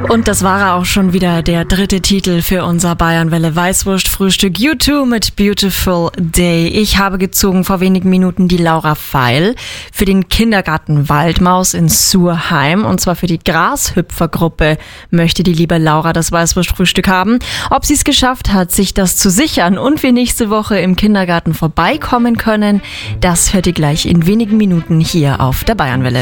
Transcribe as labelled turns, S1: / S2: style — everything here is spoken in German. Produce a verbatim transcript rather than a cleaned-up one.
S1: Und das war auch schon wieder der dritte Titel für unser Bayernwelle Weißwurst-Frühstück U zwei mit Beautiful Day. Ich habe gezogen vor wenigen Minuten die Laura Feil für den Kindergarten Waldmaus in Surheim. Und zwar für die Grashüpfergruppe möchte die liebe Laura das Weißwurst-Frühstück haben. Ob sie es geschafft hat, sich das zu sichern und wir nächste Woche im Kindergarten vorbeikommen können, das hört ihr gleich in wenigen Minuten hier auf der Bayernwelle.